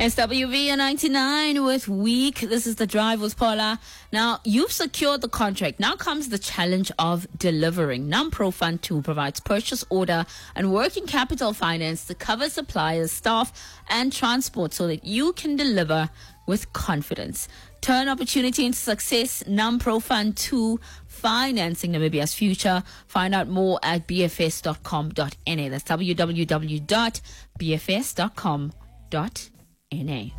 SWV 99 with Week. This is The Drive with Paula. Now, you've secured the contract. Now comes the challenge of delivering. NumPro Fund 2 provides purchase order and working capital finance to cover suppliers, staff, and transport so that you can deliver with confidence. Turn opportunity into success. NumPro Fund 2, financing Namibia's future. Find out more at bfs.com.na. That's www.bfs.com.na.